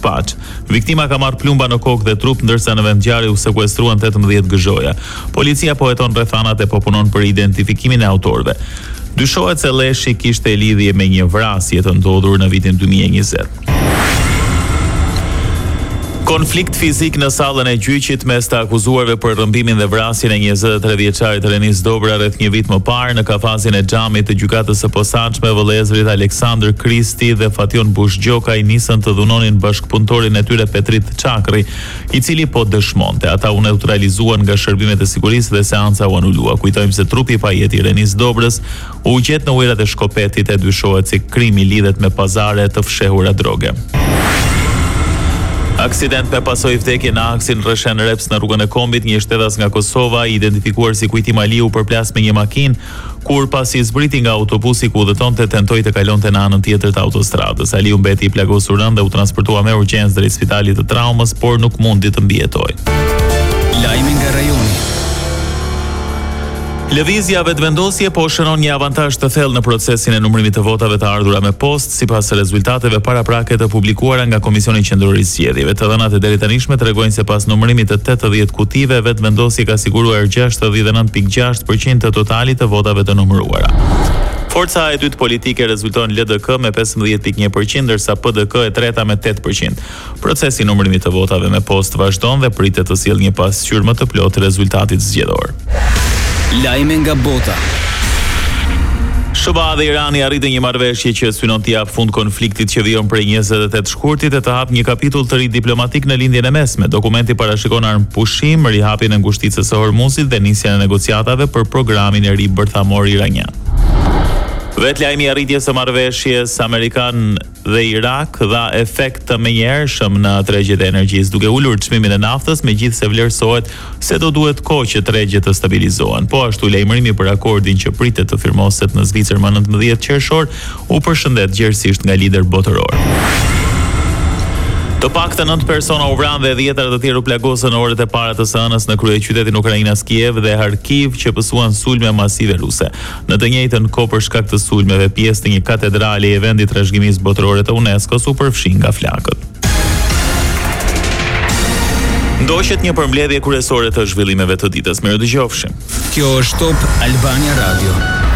shfaq. Viktima ka marrë plumba në kokë dhe trup, ndërsa në vendngjarje u sekuestruan 18 gëzhoja. Policia po heton rrethanat e po punon për identifikimin e autorëve. Dyshohet se Leshi kishte lidhje me një vrasje të ndodhur në vitin 2020. Konflikt fizik në sallën e gjyqit mes të akuzuarve për rrëmbimin dhe vrasjen e 23 vjeçarit Renis Dobra rreth një vit më parë në kafazin e xhamit të gjykatës së posaçme, vëllezërit Aleksandr Kristi dhe Fation Bushgjokaj nisën të dhunonin bashkëpunëtorin e tyre Petrit Çakri, i cili po dëshmonte. Ata u neutralizuan nga shërbimet e sigurisë dhe seanca u anulua. Kujtojmë se trupi i pajeti Renis Dobrës u gjet në ujërat e Shkopetit e dyshohet se krimi lidhet me pazare të fshehura droge. Aksident me pasojë vdekje në aksin Rreshen Reps në rrugën e Kombit, një shtetas nga Kosova, identifikuar si Kujtim Aliu, përplas me një makinë, kur pasi zbriti nga autobusi ku udhëtonte, tentoi të kalonte në anën tjetër të autostradës. Aliu mbeti i plagosur rënd dhe u transportua me urgjencë drejt spitalit të traumës, por nuk mundi të mbijetojë. Lajmi nga rajoni. Lëvizja vetëvendosje po shënon një avantazh të thellë në procesin e numërimit të votave të ardhura me postë, sipas rezultateve paraprake të publikuara nga Komisioni Qendror i Zgjedhjeve. Të dhënat e deri tanishme tregojnë se pas numërimit të 80 kutive, vetëvendosje ka siguruar 69.6% të totalit të votave të numëruara. Forca e dytë politike rezulton LDK me 15.1%, ndërsa PDK e treta me 8%. Procesi i numërimit të votave me postë vazhdon dhe pritet të sjellë një pasqyrë më të plotë rezultatit zgjedhor. Lajme nga bota. SBA dhe Irani arritën një marrëveshje që synon të jap fund konfliktit që vjen prej 28 shkurtit e të hap një kapitull të ri diplomatik në lindjen e mesme. Dokumenti parashikon armpushim, rihapjen e ngushticës së Hormuzit dhe nisjen e negociatave për programin e ri bërthamor iranian. Vetlajmi i arritjes së marrëveshjes amerikan dhe Irak dha efekt të menjëhershëm në tregjet e energjisë, duke ulur çmimin e naftës, megjithse vlerësohet se do duhet kohë që tregjet të stabilizohen. Po ashtu lajmërimi për akordin që pritet të firmoset në Zvicër më 19 qershor u përshëndet gjerësisht nga lider botëror. Të paktën 9 persona u vranë dhe 10 të tjerë u plagosën në orët e para të së hënës në kryeqytetin Ukrainas Kiev dhe Kharkiv, që pësuan sulme masive ruse. Në të njëjtën kohë, për shkak të sulmeve, pjesë të një katedrale e vendit trashëgimisë botërore të UNESCO-s u përfshin nga flakët. Ndoqet një përmbledhje kryesore të zhvillimeve të ditës. Mirëdëgjofshim. Kjo është Top Albania Radio.